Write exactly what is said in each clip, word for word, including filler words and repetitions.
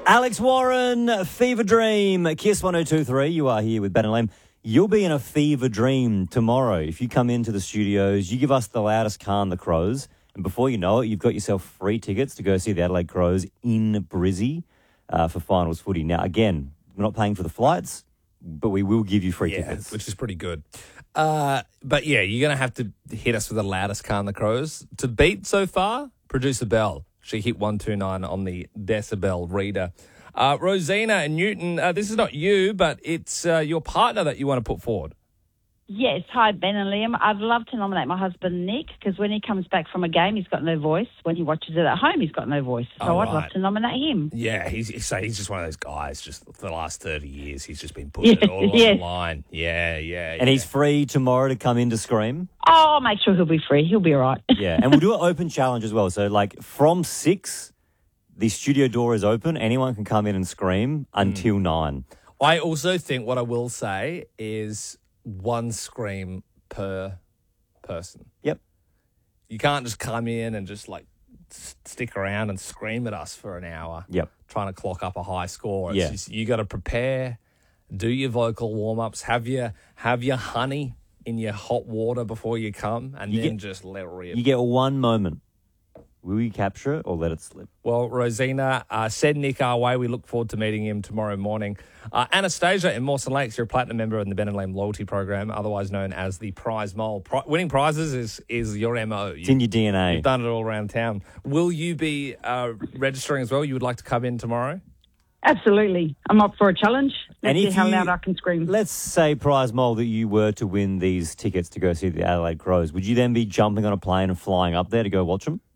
Alex Warren, Fever Dream, Kiss one oh two three. You are here with Ben and Lim. You'll be in a fever dream tomorrow. If you come into the studios, you give us the loudest car and the Crows, and before you know it, you've got yourself free tickets to go see the Adelaide Crows in Brizzy uh, for finals footy. Now, again, we're not paying for the flights, but we will give you free yeah, tickets. which is pretty good. Uh, but yeah, you're going to have to hit us with the loudest car and the Crows. To beat so far, producer Belle. She hit one two nine on the decibel reader. Uh, Rosina and Newton, uh, this is not you, but it's uh, your partner that you want to put forward. Yes, hi Ben and Liam. I'd love to nominate my husband Nick because when he comes back from a game, he's got no voice. When he watches it at home, he's got no voice. So Oh, I'd love right. to nominate him. Yeah, he's so he's just one of those guys. Just for the last thirty years, he's just been Yeah, putting it all on yes. the line. Yeah, yeah, And yeah. he's free tomorrow to come in to scream. Oh, I'll make sure he'll be free. He'll be all right. Yeah, and we'll do an open challenge as well. So, like, from six, the studio door is open. Anyone can come in and scream until nine. I also think what I will say is one scream per person. Yep. You can't just come in and just like s- stick around and scream at us for an hour. Yep. Trying to clock up a high score. It's Yeah. just, you got to prepare, do your vocal warm ups, have your have your honey in your hot water before you come, and You then get- just let it rip. You get one moment. Will you capture it or let it slip? Well, Rosina, uh, send Nick our way. We look forward to meeting him tomorrow morning. Uh, Anastasia in Mawson Lakes, you're a platinum member in the Ben and Lam loyalty program, otherwise known as the Prize Mole. Pri- winning prizes is is your M O. It's in your D N A. You've done it all around town. Will you be uh, registering as well? You would like to come in tomorrow? Absolutely. I'm up for a challenge. Let's And see if how you- loud I can scream. Let's say, Prize Mole, that you were to win these tickets to go see the Adelaide Crows. Would you then be jumping on a plane and flying up there to go watch them?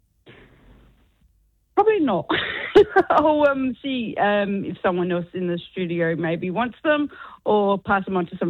Probably not. I'll um, see um, if someone else in the studio maybe wants them or pass them on to some